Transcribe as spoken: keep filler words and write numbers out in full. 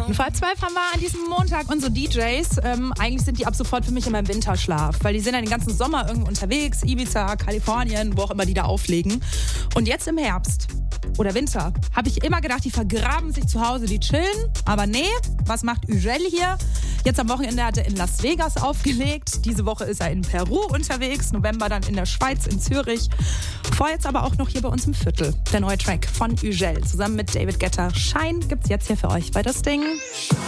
Vor halb zwölf haben wir an diesem Montag unsere D Js. Ähm, eigentlich sind die ab sofort für mich immer im Winterschlaf, weil die sind ja den ganzen Sommer irgendwo unterwegs, Ibiza, Kalifornien, wo auch immer die da auflegen. Und jetzt im Herbst oder Winter habe ich immer gedacht, die vergraben sich zu Hause, die chillen. Aber nee, was macht Ugel hier? Jetzt am Wochenende hat er in Las Vegas aufgelegt. Diese Woche ist er in Peru unterwegs. November dann in der Schweiz, in Zürich. Vorher jetzt aber auch noch hier bei uns im Viertel. Der neue Track von Ugel zusammen mit David Guetta. Shine gibt's jetzt hier für euch bei das Ding.